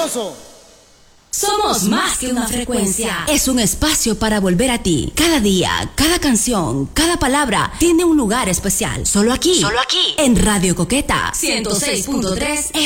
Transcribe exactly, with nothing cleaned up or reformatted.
aplauso. Somos más que una frecuencia. Es un espacio para volver a ti. Cada día, cada canción, cada palabra tiene un lugar especial. Solo aquí. Solo aquí. En Radio Coqueta ciento seis punto tres